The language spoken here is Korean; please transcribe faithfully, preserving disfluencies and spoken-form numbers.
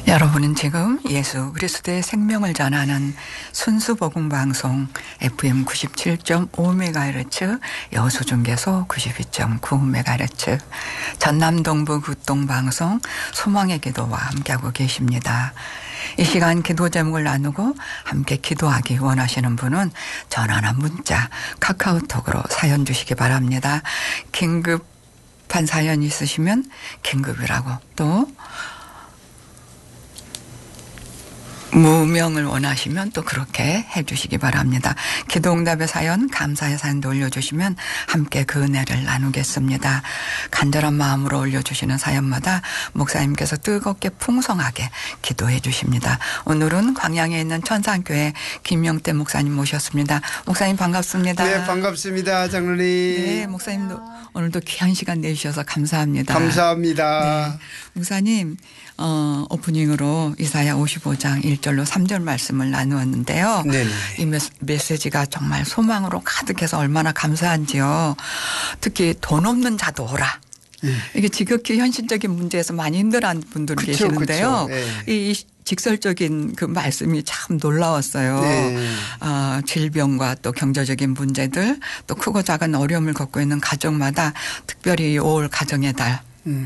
여러분은 지금 예수 그리스도의 생명을 전하는 순수복음방송 에프엠 구십칠 점 오 메가헤르츠 여수중계소 구십이 점 구 메가헤르츠 전남동부 극동방송 소망의 기도와 함께하고 계십니다. 이 시간 기도 제목을 나누고 함께 기도하기 원하시는 분은 전화나 문자 카카오톡으로 사연 주시기 바랍니다. 긴급한 사연 있으시면 긴급이라고, 또 무명을 원하시면 또 그렇게 해 주시기 바랍니다. 기도응답의 사연, 감사의 사연도 올려주시면 함께 그 은혜를 나누겠습니다. 간절한 마음으로 올려주시는 사연마다 목사님께서 뜨겁게 풍성하게 기도해 주십니다. 오늘은 광양에 있는 천산교회 김명태 목사님 모셨습니다. 목사님 반갑습니다. 네, 반갑습니다. 장로님. 네, 목사님도 오늘도 귀한 시간 내주셔서 감사합니다. 감사합니다. 네, 목사님 어, 오프닝으로 이사야 오십오 장 일 절로 삼 절 말씀을 나누었는데요. 네네. 이 메시지가 정말 소망으로 가득해서 얼마나 감사한지요. 특히 돈 없는 자도 오라. 네. 이게 지극히 현실적인 문제에서 많이 힘들어하는 분들이 그쵸, 계시는데요. 그쵸. 네. 이 직설적인 그 말씀이 참 놀라웠어요. 네. 어, 질병과 또 경제적인 문제들, 또 크고 작은 어려움을 겪고 있는 가정마다 특별히 오월 가정의 달